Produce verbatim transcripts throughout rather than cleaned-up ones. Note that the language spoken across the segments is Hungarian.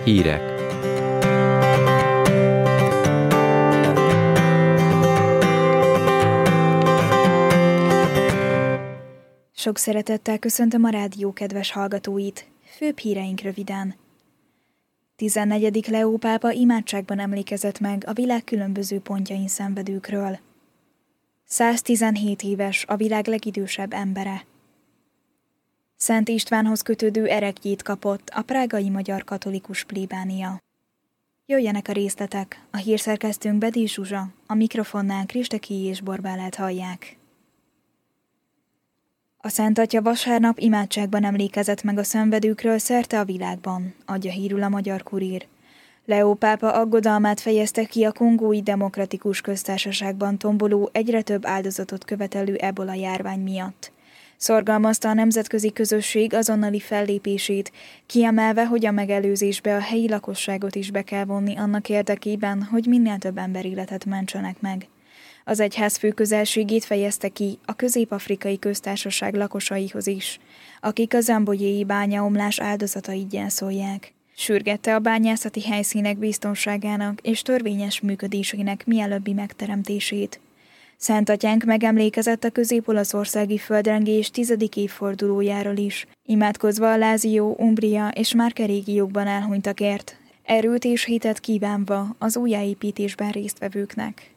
Hírek. Sok szeretettel köszöntöm a rádió kedves hallgatóit. Főbb híreink röviden. tizennegyedik Leó pápa imádságban emlékezett meg a világ különböző pontjain szenvedőkről. száztizenhét éves a világ legidősebb embere. Szent Istvánhoz kötődő ereklyét kapott a prágai magyar katolikus plébánia. Jöjjenek a részletek, a hírszerkesztőnk Bedi Zsuzsa, a mikrofonnál Kristeki és Borbálát hallják. A Szent Atya vasárnap imádságban emlékezett meg a szenvedőkről szerte a világban, adja hírül a Magyar Kurír. Leó pápa aggodalmát fejezte ki a Kongói Demokratikus Köztársaságban tomboló, egyre több áldozatot követelő ebola járvány miatt. Szorgalmazta a nemzetközi közösség azonnali fellépését, kiemelve, hogy a megelőzésbe a helyi lakosságot is be kell vonni annak érdekében, hogy minél több emberéletet mentsenek meg. Az egyházfő közelségét fejezte ki a Közép-Afrikai Köztársaság lakosaihoz is, akik a zambojéi bányaomlás áldozatait gyászolják. Sürgette a bányászati helyszínek biztonságának és törvényes működésének mielőbbi megteremtését. Szent Atyánk megemlékezett a közép-olaszországi földrengés tizedik évfordulójáról is, imádkozva a Lázió, Umbria és Marke régiókban elhunytakért, erőt és hitet kívánva az újjáépítésben résztvevőknek.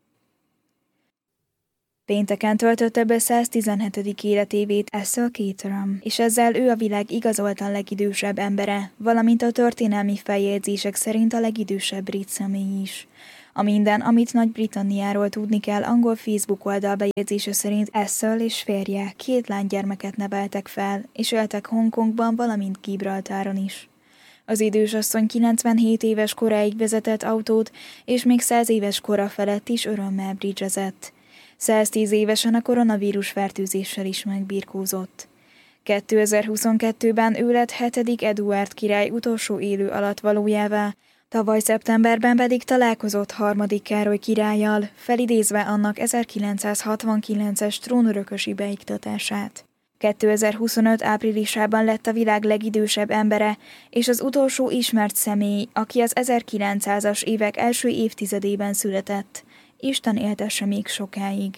Pénteken töltötte be száztizenhetedik életévét Ansel Keatorham, és ezzel ő a világ igazoltan legidősebb embere, valamint a történelmi feljegyzések szerint a legidősebb brit személy is. A minden, amit Nagy-Britanniáról tudni kell, angol Facebook oldal bejegyzése szerint Ansel és férje két lánygyermeket neveltek fel, és éltek Hongkongban, valamint Gibraltáron is. Az idős asszony kilencvenhét éves koráig vezetett autót, és még száz éves kora felett is örömmel bridgezett. száztíz évesen a koronavírus fertőzéssel is megbirkózott. kétezer-huszonkettőben ő lett hetedik Eduárd király utolsó élő alattvalójává, tavaly szeptemberben pedig találkozott harmadik Károly királlyal, felidézve annak ezerkilencszázhatvankilences trónörökösi beiktatását. kétezer-huszonöt áprilisában lett a világ legidősebb embere, és az utolsó ismert személy, aki az ezerkilencszázas évek első évtizedében született. Isten éltesse még sokáig.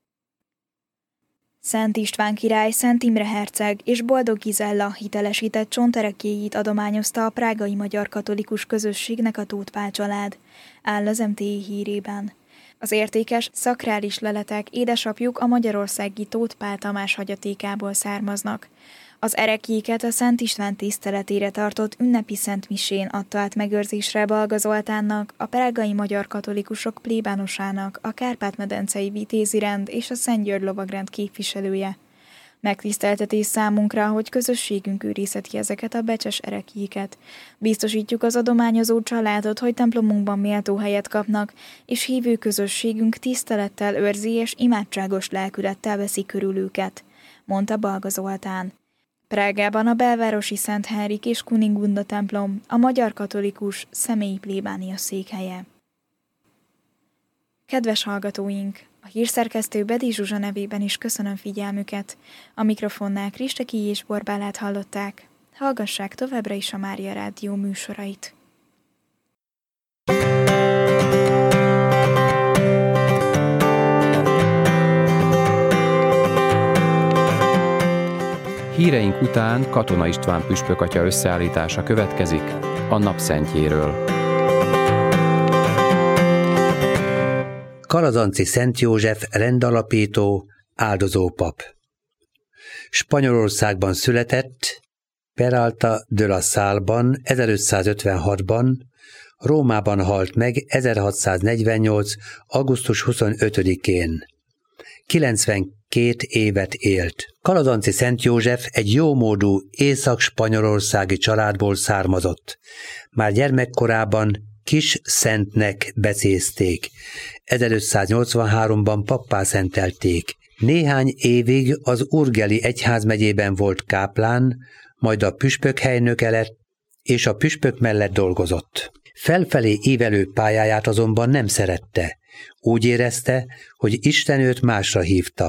Szent István király, Szent Imre herceg és Boldog Gizella hitelesített csonterekjéit adományozta a prágai magyar katolikus közösségnek a Tóth Pál család, áll az em té i hírében. Az értékes, szakrális leletek édesapjuk a magyarországi Tóth Pál Tamás hagyatékából származnak. Az ereklyéket a Szent István tiszteletére tartott ünnepi szentmisén adta át megőrzésre Balga Zoltánnak, a prágai magyar katolikusok plébánosának, a Kárpát-medencei Vitézi rend és a Szent György lovagrend képviselője. Megtiszteltetés számunkra, hogy közösségünk őrizheti ezeket a becses ereklyéket. Biztosítjuk az adományozó családot, hogy templomunkban méltó helyet kapnak, és hívő közösségünk tisztelettel őrzi és imádságos lelkülettel veszi körül őket, mondta Balga Zoltán. Prágában a belvárosi Szent Henrik és Kunigunda templom, a magyar katolikus személyi plébánia székhelye. Kedves hallgatóink! A hírszerkesztő Bedi Zsuzsa nevében is köszönöm figyelmüket. A mikrofonnál Kristeki és Borbálát hallották. Hallgassák továbbra is a Mária Rádió műsorait. Híreink után Katona István püspök atya összeállítása következik a napszentjéről. Kalazanci Szent József rendalapító, áldozópap. Spanyolországban született, Peralta de la Salban ezerötszázötvenhatban, Rómában halt meg ezerhatszáznegyvennyolc. augusztus huszonötödikén. kilencvenkét évet élt. Kalazanci Szent József egy jómódú észak-spanyolországi családból származott. Már gyermekkorában Kis Szentnek becézték. ezerötszáznyolcvanháromban pappá szentelték. Néhány évig az Urgeli egyházmegyében volt káplán, majd a püspök helynöke lett, és a püspök mellett dolgozott. Felfelé ívelő pályáját azonban nem szerette. Úgy érezte, hogy Isten őt másra hívta.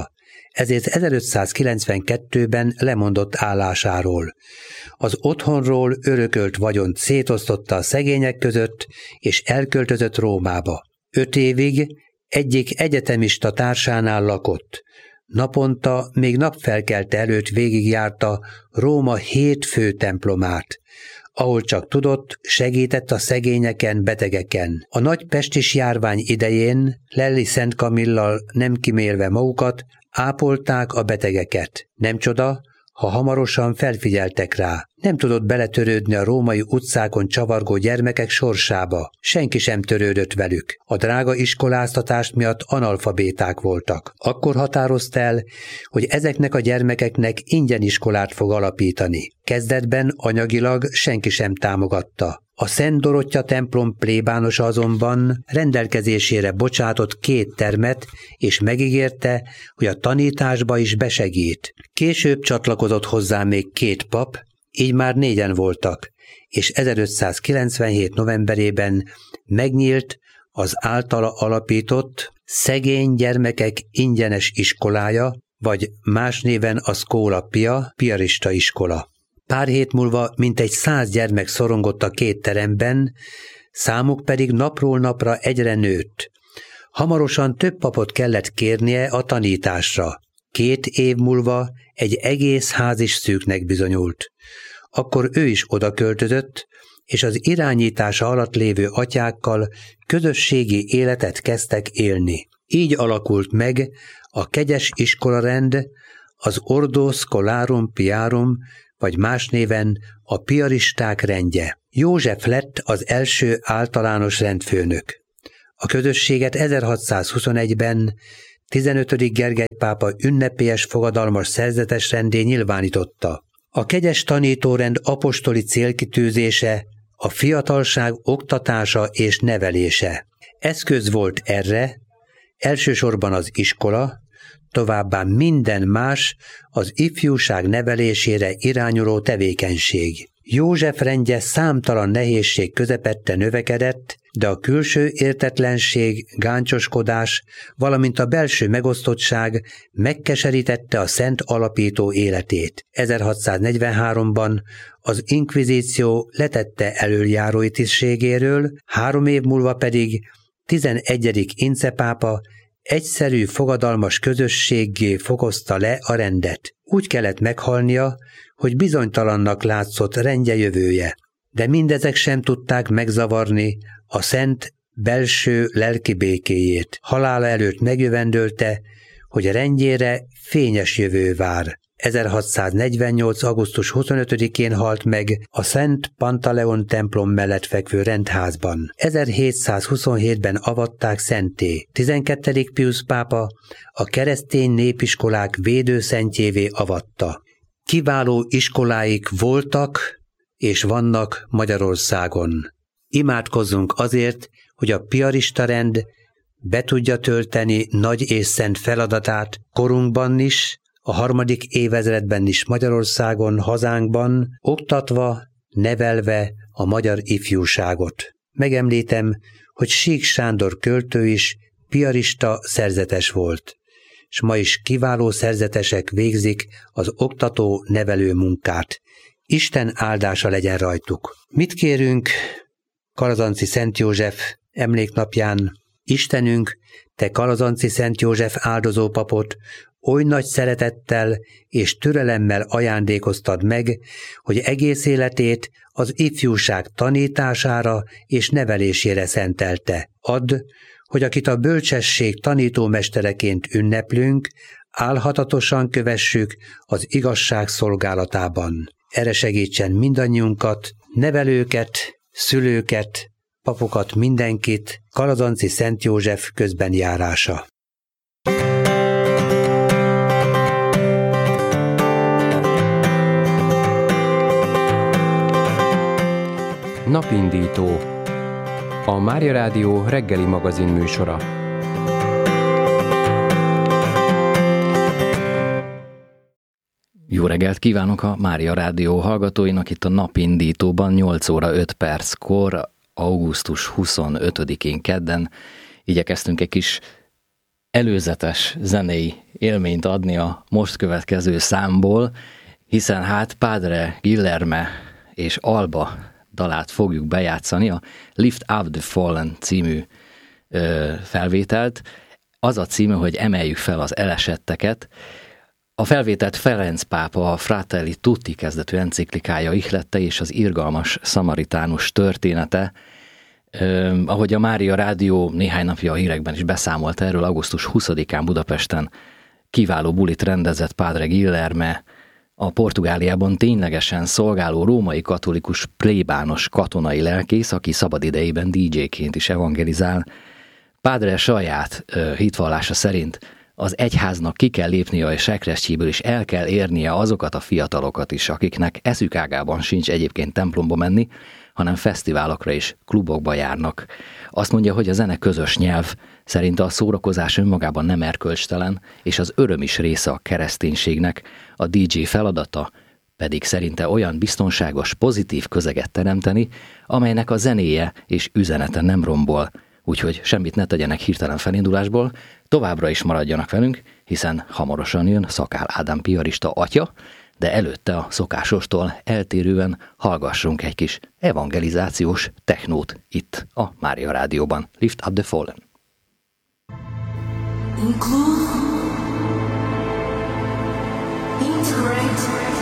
ezért ezerötszázkilencvenkettőben lemondott állásáról. Az otthonról örökölt vagyont szétosztotta a szegények között, és elköltözött Rómába. Öt évig egyik egyetemista társánál lakott. Naponta, még napfelkelte előtt végigjárta Róma hét fő templomát, ahol csak tudott, segített a szegényeken, betegeken. A nagy pestis járvány idején Lelli Szent Kamillal nem kimélve magukat, ápolták a betegeket. Nem csoda, ha hamarosan felfigyeltek rá. Nem tudott beletörődni a római utcákon csavargó gyermekek sorsába. Senki sem törődött velük. A drága iskoláztatás miatt analfabéták voltak. Akkor határozta el, hogy ezeknek a gyermekeknek ingyen iskolát fog alapítani. Kezdetben anyagilag senki sem támogatta. A Szent Dorottya templom plébánosa azonban rendelkezésére bocsátott két termet, és megígérte, hogy a tanításba is besegít. Később csatlakozott hozzá még két pap, így már négyen voltak, és ezerötszázkilencvenhét novemberében megnyílt az általa alapított Szegény gyermekek ingyenes iskolája, vagy más néven a Schola Pia, piarista iskola. Pár hét múlva mintegy száz gyermek szorongott a két teremben, számuk pedig napról napra egyre nőtt. Hamarosan több papot kellett kérnie a tanításra. Két év múlva egy egész ház is szűknek bizonyult. Akkor ő is odaköltözött, és az irányítása alatt lévő atyákkal közösségi életet kezdtek élni. Így alakult meg a kegyes iskolarend, az Ordo Scholarum Piarum, vagy más néven a piaristák rendje. József lett az első általános rendfőnök. A közösséget ezerhatszázhuszonegyben tizenötödik Gergely pápa ünnepélyes fogadalmas szerzetes rendé nyilvánította. A kegyes tanítórend apostoli célkitűzése a fiatalság oktatása és nevelése. Eszköz volt erre, elsősorban az iskola, továbbá minden más az ifjúság nevelésére irányuló tevékenység. József rendje számtalan nehézség közepette növekedett, de a külső értetlenség, gáncsoskodás, valamint a belső megosztottság megkeserítette a szent alapító életét. ezerhatszáznegyvenháromban az inkvizíció letette elöljárói tisztségéről, három év múlva pedig tizenegyedik Ince pápa egyszerű fogadalmas közösséggé fokozta le a rendet. Úgy kellett meghalnia, hogy bizonytalannak látszott rendje jövője. De mindezek sem tudták megzavarni a szent belső lelki békéjét. Halála előtt megjövendölte, hogy rendjére fényes jövő vár. ezerhatszáznegyvennyolc. augusztus huszonötödikén halt meg a Szent Pantaleon templom mellett fekvő rendházban. ezerhétszázhuszonhétben avatták szentté. tizenkettedik Piusz pápa a keresztény népiskolák védőszentjévé avatta. Kiváló iskoláik voltak és vannak Magyarországon. Imádkozzunk azért, hogy a piarista rend be tudja tölteni nagy és szent feladatát korunkban is, a harmadik évezredben is Magyarországon, hazánkban, oktatva, nevelve a magyar ifjúságot. Megemlítem, hogy Sík Sándor költő is piarista szerzetes volt, és ma is kiváló szerzetesek végzik az oktató-nevelő munkát. Isten áldása legyen rajtuk. Mit kérünk Kalazanci Szent József emléknapján? Istenünk, te Kalazanci Szent József áldozó papot oly nagy szeretettel és türelemmel ajándékoztad meg, hogy egész életét az ifjúság tanítására és nevelésére szentelte. Add, hogy akit a bölcsesség tanítómestereként ünneplünk, álhatatosan kövessük az igazság szolgálatában. Erre segítsen mindannyiunkat, nevelőket, szülőket, papokat, mindenkit, Kalazanci Szent József közbenjárása. Napindító. A Mária Rádió reggeli magazin műsora. Jó reggelt kívánok a Mária Rádió hallgatóinak itt a Napindítóban nyolc óra öt perckor, augusztus huszonötödikén kedden. Igyekeztünk egy kis előzetes zenei élményt adni a most következő számból, hiszen hát Padre Guilherme és Alba dalát fogjuk bejátszani, a Lift Up the Fallen című ö, felvételt. Az a címe, hogy emeljük fel az elesetteket. A felvételt Ferenc pápa a Fratelli Tutti kezdetű enciklikája ihlette, és az irgalmas szamaritánus története. Ö, ahogy a Mária Rádió néhány napja a hírekben is beszámolt erről, augusztus huszadikán Budapesten kiváló bulit rendezett Padre Guilherme, a Portugáliában ténylegesen szolgáló római katolikus plébános katonai lelkész, aki szabadidejében dé dzsé-ként is evangelizál. Padre saját ö, hitvallása szerint az egyháznak ki kell lépnie a sekrestjéből, és el kell érnie azokat a fiatalokat is, akiknek eszük ágában sincs egyébként templomba menni, hanem fesztiválokra és klubokba járnak. Azt mondja, hogy a zene közös nyelv, szerint a szórakozás önmagában nem erkölcstelen, és az öröm is része a kereszténységnek, a dé dzsé feladata pedig szerinte olyan biztonságos, pozitív közeget teremteni, amelynek a zenéje és üzenete nem rombol. Úgyhogy semmit ne tegyenek hirtelen felindulásból, továbbra is maradjanak velünk, hiszen hamarosan jön Szakál Ádám piarista atya, de előtte a szokásostól eltérően hallgassunk egy kis evangelizációs technót itt a Mária Rádióban. Lift Up the Fallen. Include, integrate,